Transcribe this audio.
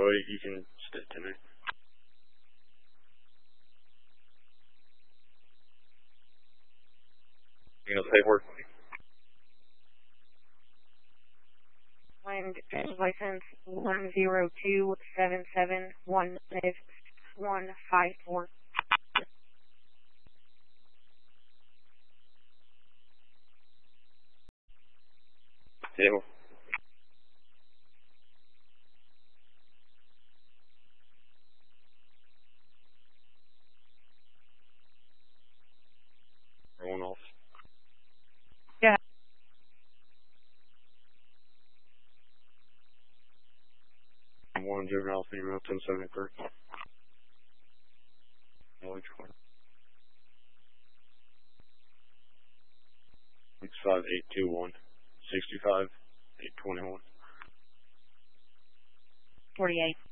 you can stay 10 minutes. You know, safe work. And license 10277155154. Stable. Rolling off. Yeah. One juvenile female 1073. Which one? 65821. 65 821. 48.